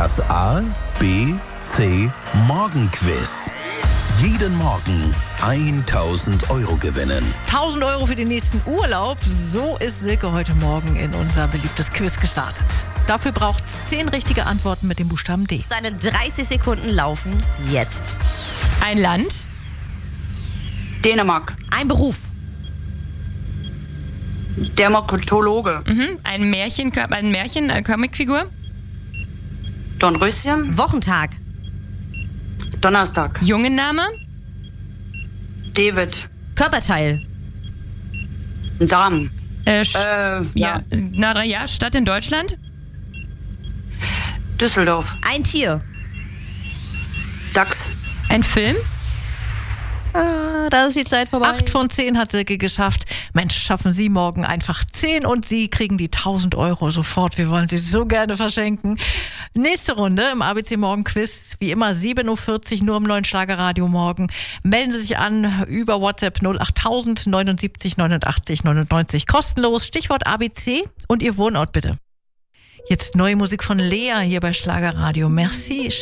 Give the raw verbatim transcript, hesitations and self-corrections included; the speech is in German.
Das A, B, C Morgenquiz. Jeden Morgen tausend Euro gewinnen. tausend Euro für den nächsten Urlaub. So ist Silke heute Morgen in unser beliebtes Quiz gestartet. Dafür braucht es zehn richtige Antworten mit dem Buchstaben D. Seine dreißig Sekunden laufen jetzt. Ein Land. Dänemark. Ein Beruf. Dermatologe. Mhm. Ein Märchen, ein Märchen, eine Comicfigur. Dornröschen. Wochentag. Donnerstag. Jungenname. David. Körperteil. Darm. Äh, Sch- Äh, ja. ja. Na ja, Stadt in Deutschland. Düsseldorf. Ein Tier. Dachs. Ein Film. Ah, da ist die Zeit vorbei. Acht von zehn hat Silke geschafft. Mensch, schaffen Sie morgen einfach zehn und Sie kriegen die tausend Euro sofort. Wir wollen sie so gerne verschenken. Nächste Runde im A B C Morgen Quiz. Wie immer sieben Uhr vierzig nur im neuen Schlagerradio morgen. Melden Sie sich an über WhatsApp null acht tausend neunundsiebzig neunundachtzig neunundneunzig. Kostenlos. Stichwort A B C und Ihr Wohnort bitte. Jetzt neue Musik von Lea hier bei Schlagerradio. Merci.